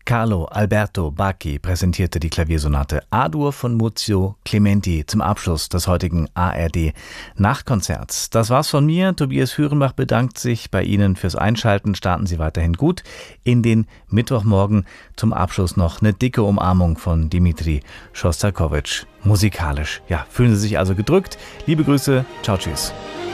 Carlo Alberto Bacchi präsentierte die Klaviersonate A-Dur von Muzio Clementi zum Abschluss des heutigen ARD-Nachtkonzerts. Das war's von mir. Tobias Hürenbach bedankt sich bei Ihnen fürs Einschalten. Starten Sie weiterhin gut in den Mittwochmorgen. Zum Abschluss noch eine dicke Umarmung von Dimitri Schostakowitsch. Musikalisch. Ja, fühlen Sie sich also gedrückt. Liebe Grüße. Ciao, tschüss.